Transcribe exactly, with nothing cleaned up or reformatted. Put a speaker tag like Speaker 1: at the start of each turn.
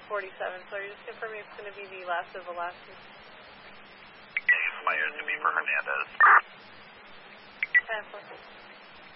Speaker 1: forty-seven. So are you just confirming it's going to be the last of the last one?
Speaker 2: Yeah, my ears to be for Hernandez.
Speaker 1: ten four.